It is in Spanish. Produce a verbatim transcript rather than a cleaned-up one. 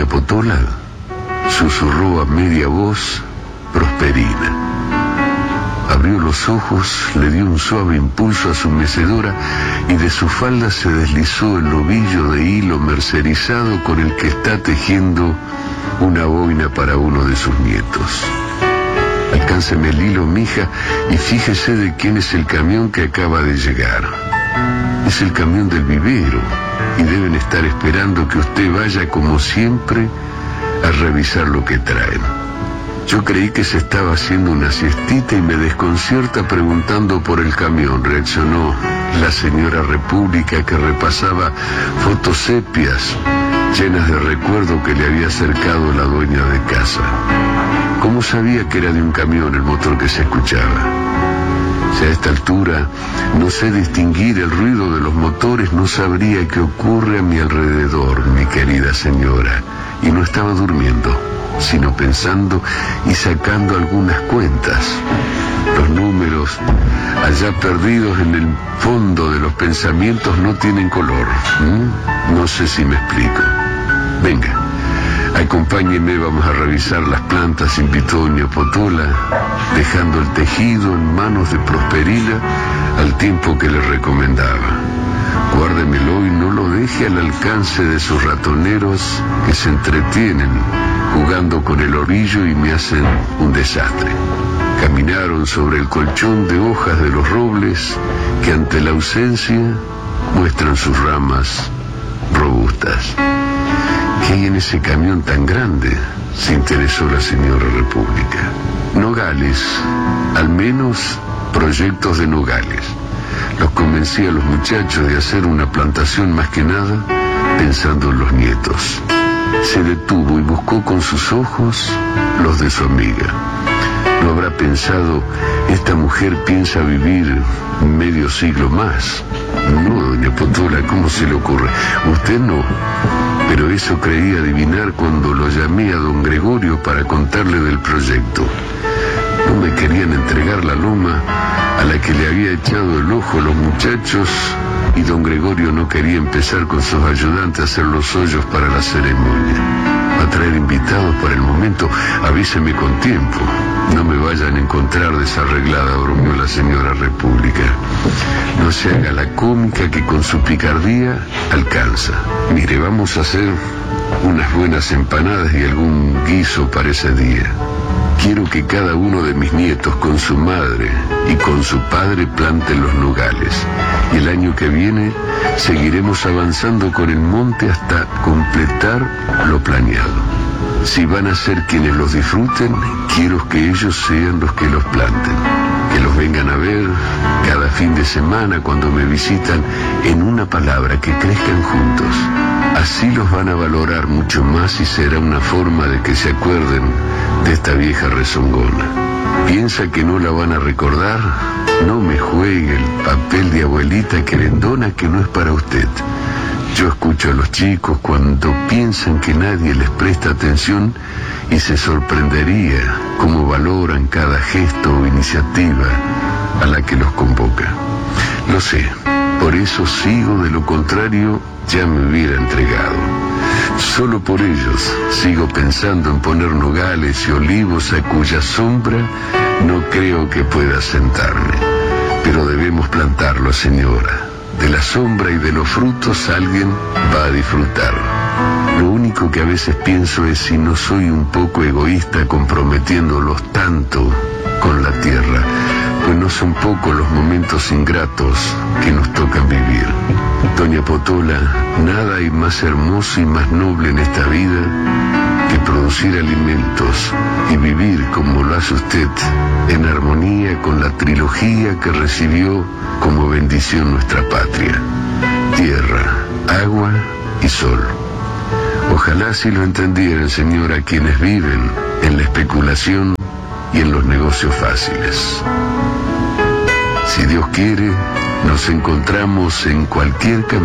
Doña Potola, susurró a media voz Prosperina. Abrió los ojos, le dio un suave impulso a su mecedora y de su falda se deslizó el ovillo de hilo mercerizado con el que está tejiendo una boina para uno de sus nietos. Alcánceme el hilo, mija, y fíjese de quién es el camión que acaba de llegar. Es el camión del vivero y deben estar esperando que usted vaya como siempre a revisar lo que traen. Yo creí que se estaba haciendo una siestita y me desconcierta preguntando por el camión, reaccionó la señora República, que repasaba fotos sepias llenas de recuerdo que le había acercado la dueña de casa. ¿Cómo sabía que era de un camión el motor que se escuchaba? Si a esta altura no sé distinguir el ruido de los motores, no sabría qué ocurre a mi alrededor, mi querida señora. Y no estaba durmiendo, sino pensando y sacando algunas cuentas. Los números, allá perdidos en el fondo de los pensamientos, no tienen color. ¿Mm? No sé si me explico. Venga, acompáñeme, vamos a revisar las plantas, invitó doña Potola, dejando el tejido en manos de Prosperina al tiempo que le recomendaba. Guárdemelo y no lo deje al alcance de sus ratoneros que se entretienen jugando con el orillo y me hacen un desastre. Caminaron sobre el colchón de hojas de los robles que ante la ausencia muestran sus ramas robustas. ¿Qué hay en ese camión tan grande?, se interesó la señora República. Nogales, al menos proyectos de nogales. Los convencí a los muchachos de hacer una plantación más que nada pensando en los nietos. Se detuvo y buscó con sus ojos los de su amiga. ¿No habrá pensado, esta mujer piensa vivir medio siglo más? No, doña Potola, ¿cómo se le ocurre? Usted no. Pero eso creí adivinar cuando lo llamé a don Gregorio para contarle del proyecto. No me querían entregar la loma a la que le había echado el ojo los muchachos, y don Gregorio no quería empezar con sus ayudantes a hacer los hoyos para la ceremonia. A traer invitados para el momento, avíseme con tiempo. No me vayan a encontrar desarreglada, bromeó la señora República. No se haga la cómica que con su picardía alcanza. Mire, vamos a hacer unas buenas empanadas y algún guiso para ese día. Quiero que cada uno de mis nietos con su madre y con su padre planten los nogales. Y el año que viene seguiremos avanzando con el monte hasta completar lo planeado. Si van a ser quienes los disfruten, quiero que ellos sean los que los planten. Que los vengan a ver cada fin de semana cuando me visitan, en una palabra, que crezcan juntos. Así los van a valorar mucho más y será una forma de que se acuerden de esta vieja rezongona. ¿Piensa que no la van a recordar? No me juegue el papel de abuelita querendona, que no es para usted. Yo escucho a los chicos cuando piensan que nadie les presta atención y se sorprendería cómo valoran cada gesto o iniciativa a la que los convoca. Lo sé, por eso sigo, de lo contrario ya me hubiera entregado. Solo por ellos sigo pensando en poner nogales y olivos a cuya sombra no creo que pueda sentarme. Pero debemos plantarlo, señora. De la sombra y de los frutos alguien va a disfrutar. Lo único que a veces pienso es si no soy un poco egoísta comprometiéndolos tanto con la tierra, pues no son pocos los momentos ingratos que nos tocan vivir. Doña Potola, nada hay más hermoso y más noble en esta vida que producir alimentos y vivir como lo hace usted, en armonía con la trilogía que recibió como bendición nuestra patria: tierra, agua y sol. Ojalá si lo entendieran, señora, quienes viven en la especulación y en los negocios fáciles. Si Dios quiere, nos encontramos en cualquier camino.